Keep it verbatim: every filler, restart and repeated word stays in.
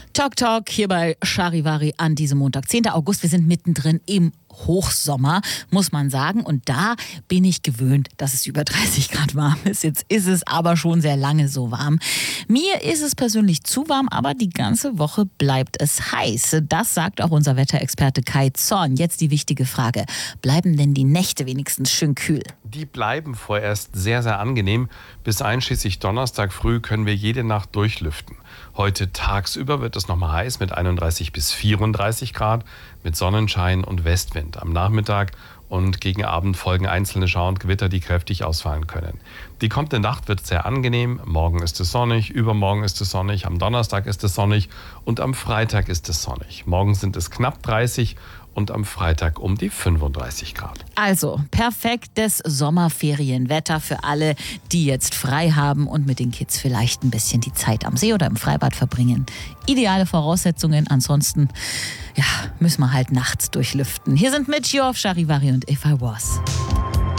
Talk Talk hier bei Charivari an diesem Montag, zehnten August. Wir sind mittendrin im Hochsommer, muss man sagen. Und da bin ich gewöhnt, dass es über dreißig Grad warm ist. Jetzt ist es aber schon sehr lange so warm. Mir ist es persönlich zu warm, aber die ganze Woche bleibt es heiß. Das sagt auch unser Wetterexperte Kai Zorn. Jetzt die wichtige Frage: Bleiben denn die Nächte wenigstens schön kühl? Die bleiben vorerst sehr, sehr angenehm. Bis einschließlich Donnerstag früh können wir jede Nacht durchlüften. Heute tagsüber wird es nochmal heiß mit einunddreißig bis vierunddreißig Grad, mit Sonnenschein und Westwind. Am Nachmittag und gegen Abend folgen einzelne Schauer und Gewitter, die kräftig ausfallen können. Die kommende Nacht wird sehr angenehm. Morgen ist es sonnig, übermorgen ist es sonnig, am Donnerstag ist es sonnig und am Freitag ist es sonnig. Morgen sind es knapp dreißig und am Freitag um die fünfunddreißig Grad. Also perfektes Sommerferienwetter für alle, die jetzt frei haben und mit den Kids vielleicht ein bisschen die Zeit am See oder im Freibad verbringen. Ideale Voraussetzungen. Ansonsten ja, müssen wir halt nachts durchlüften. Hier sind Mitchio auf Charivari und If I Was.